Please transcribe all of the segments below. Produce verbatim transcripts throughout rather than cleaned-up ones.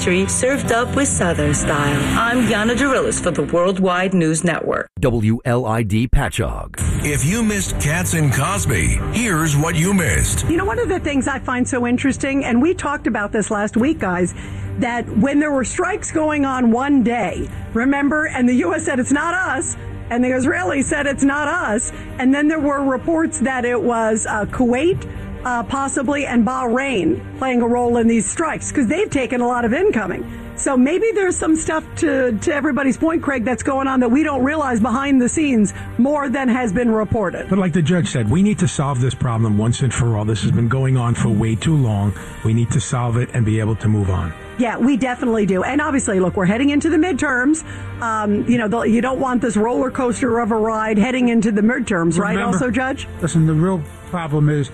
history served up with Southern style. I'm Yana Darilis for the Worldwide News Network. W L I D Patchogue. If you missed Katz and Cosby, here's what you missed. You know, one of the things I find so interesting, and we talked about this last week, guys, that when there were strikes going on one day, remember, and the U S said it's not us, and the Israelis said it's not us, and then there were reports that it was uh, Kuwait, uh, possibly, and Bahrain playing a role in these strikes, because they've taken a lot of incoming. So maybe there's some stuff, to, to everybody's point, Craig, that's going on that we don't realize behind the scenes more than has been reported. But like the judge said, we need to solve this problem once and for all. This has been going on for way too long. We need to solve it and be able to move on. Yeah, we definitely do. And obviously, look, we're heading into the midterms. Um, you know, the, you don't want this roller coaster of a ride heading into the midterms, right? Remember, also, Judge? Listen, the real problem is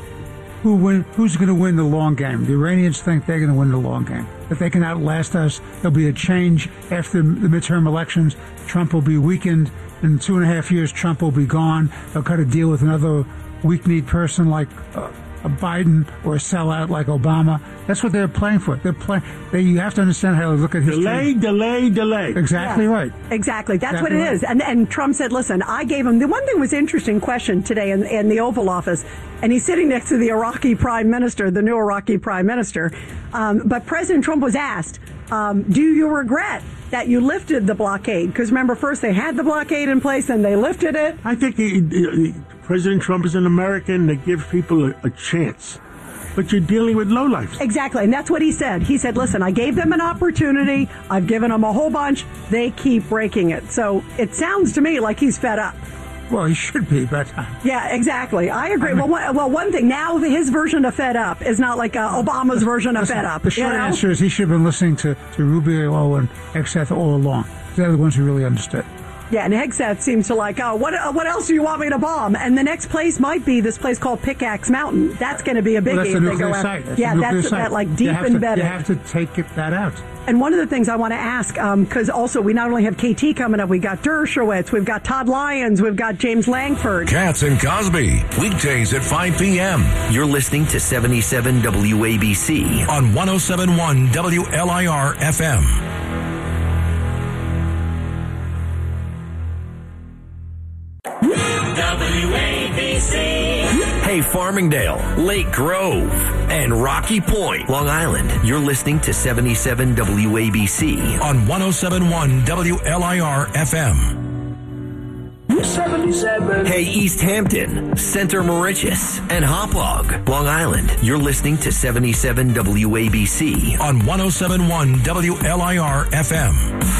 who win, who's going to win the long game. The Iranians think they're going to win the long game. If they can outlast us, there'll be a change after the midterm elections. Trump will be weakened. In two and a half years, Trump will be gone. They'll cut a deal with another weak-kneed person like uh, a Biden or a sellout like Obama. That's what they're playing for. They're playing. They, you have to understand how to look at history. Delay, delay, delay. Exactly yes, right. Exactly. That's exactly what it right. is. And and Trump said, listen, I gave him, the one thing was interesting question today in, in the Oval Office, and he's sitting next to the Iraqi prime minister, the new Iraqi prime minister. Um, but President Trump was asked, um, do you regret that you lifted the blockade? Because remember, first they had the blockade in place, and they lifted it. I think he, he, President Trump is an American that gives people a, a chance. But you're dealing with lowlifes. Exactly, and that's what he said. He said, listen, I gave them an opportunity. I've given them a whole bunch. They keep breaking it. So it sounds to me like he's fed up. Well, he should be, but... Yeah, exactly. I agree. I mean, well, one, well, one thing, now his version of fed up is not like uh, Obama's version of listen, fed up. The short you know? answer is he should have been listening to, to Rubio and Hegseth all along. They're the ones who really understood. Yeah, and Hegseth seems to like, oh, what uh, what else do you want me to bomb? And the next place might be this place called Pickaxe Mountain. That's going to be a biggie. Well, that's if the they go nuclear after. site. That's Yeah, the nuclear that's site. that like deep you have embedded. To, you have to take it, that out. And one of the things I want to ask, because um, also we not only have K T coming up, we've got Dershowitz, we've got Todd Lyons, we've got James Langford. Katz and Cosby, weekdays at five p.m. You're listening to seventy-seven W A B C on one oh seven point one W L I R F M. W A B C. Hey, Farmingdale, Lake Grove, and Rocky Point, Long Island. You're listening to seventy-seven W A B C on one oh seven point one W L I R F M. seventy-seven. Hey, East Hampton, Center Mauritius, and Hauppauge, Long Island. You're listening to seventy-seven W A B C on one oh seven point one W L I R F M.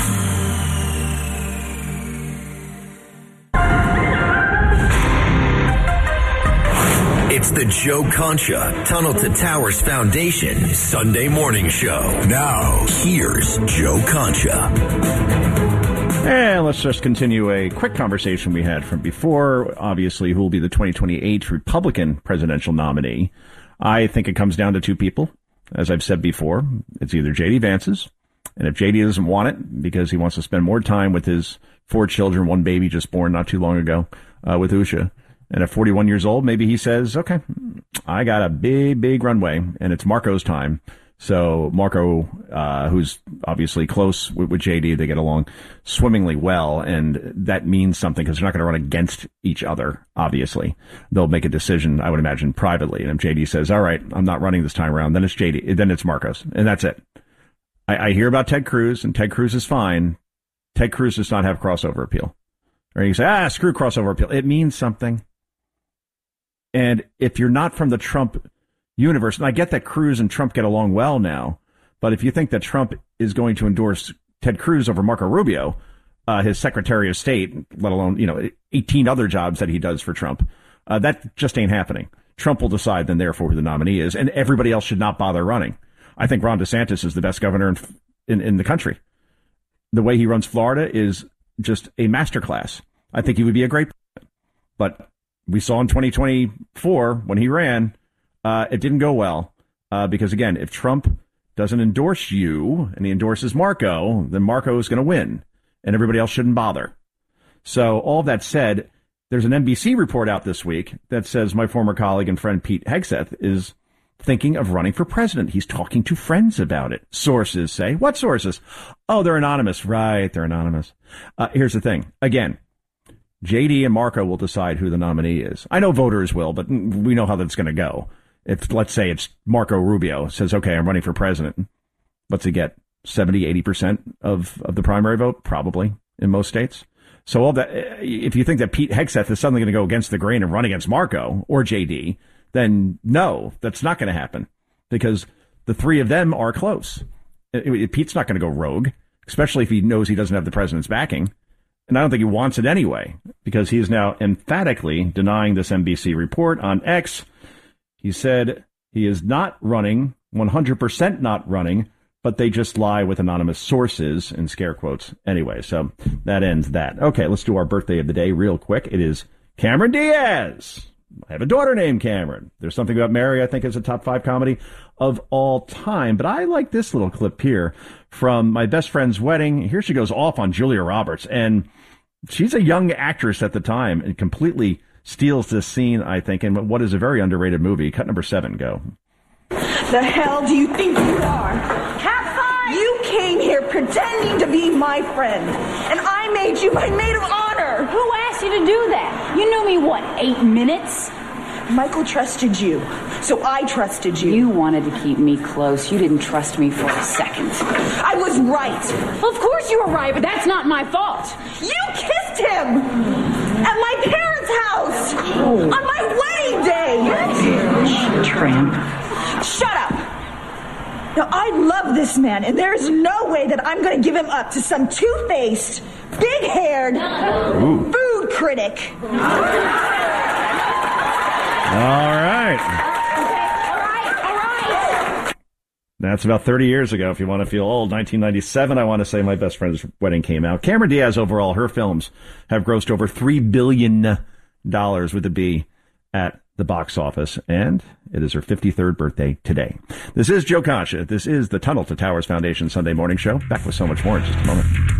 It's the Joe Concha Tunnel to Towers Foundation Sunday morning show. Now, here's Joe Concha. And let's just continue a quick conversation we had from before. Obviously, who will be the twenty twenty-eight Republican presidential nominee? I think it comes down to two people. As I've said before, it's either J D Vance's, and if J D doesn't want it because he wants to spend more time with his four children, one baby just born not too long ago, uh, with Usha, and at forty-one years old, maybe he says, okay, I got a big, big runway, and it's Marco's time. So Marco, uh, who's obviously close with, with J D, they get along swimmingly well, and that means something because they're not going to run against each other, obviously. They'll make a decision, I would imagine, privately. And if J D says, all right, I'm not running this time around, then it's J D, then it's Marcos, and that's it. I, I hear about Ted Cruz, and Ted Cruz is fine. Ted Cruz does not have crossover appeal. Or you say, ah, screw crossover appeal. It means something. And if you're not from the Trump universe, and I get that Cruz and Trump get along well now, but if you think that Trump is going to endorse Ted Cruz over Marco Rubio, uh, his Secretary of State, let alone, you know, eighteen other jobs that he does for Trump, uh, that just ain't happening. Trump will decide then, therefore, who the nominee is, and everybody else should not bother running. I think Ron DeSantis is the best governor in, in, in the country. The way he runs Florida is just a masterclass. I think he would be a great president. But we saw in twenty twenty-four when he ran, uh, it didn't go well. Uh, because, again, if Trump doesn't endorse you and he endorses Marco, then Marco is going to win and everybody else shouldn't bother. So all that said, there's an N B C report out this week that says my former colleague and friend Pete Hegseth is thinking of running for president. He's talking to friends about it. Sources say, what sources? Oh, they're anonymous. Right, they're anonymous. Uh, here's the thing. Again, J D and Marco will decide who the nominee is. I know voters will, but we know how that's going to go. If, let's say it's Marco Rubio says, okay, I'm running for president. What's he get? seventy, eighty percent of, of the primary vote? Probably in most states. So all that, if you think that Pete Hegseth is suddenly going to go against the grain and run against Marco or J D, then no, that's not going to happen because the three of them are close. Pete's not going to go rogue, especially if he knows he doesn't have the president's backing. And I don't think he wants it anyway, because he is now emphatically denying this N B C report on X. He said he is not running, one hundred percent not running, but they just lie with anonymous sources in scare quotes. Anyway, so that ends that. Okay, let's do our birthday of the day real quick. It is Cameron Diaz. I have a daughter named Cameron. There's Something About Mary, I think, is a top five comedy of all time. But I like this little clip here from my best friend's wedding. Here she goes off on Julia Roberts. And she's a young actress at the time and completely steals this scene, I think, in what is a very underrated movie. Cut number seven, go. The hell do you think you are? Cat five! You came here pretending to be my friend. And I made you my maid of honor. Who asked you to do that? You knew me, what, eight minutes? Michael trusted you, so I trusted you. You wanted to keep me close. You didn't trust me for a second. I was right. Well, of course you were right, but that's not my fault. You kissed him at my parents' house oh. on my wedding day. Tramp. Shut up. Now, I love this man, and there is no way that I'm going to give him up to some two-faced, big-haired Ooh. food critic. All right. Okay, all right, all right. That's about thirty years ago, if you want to feel old. nineteen ninety-seven, I want to say My Best Friend's Wedding came out. Cameron Diaz, overall, her films have grossed over three billion dollars with a B at the box office, and it is her fifty-third birthday today. This is Joe Concha. This is the Tunnel to Towers Foundation Sunday Morning Show. Back with so much more in just a moment.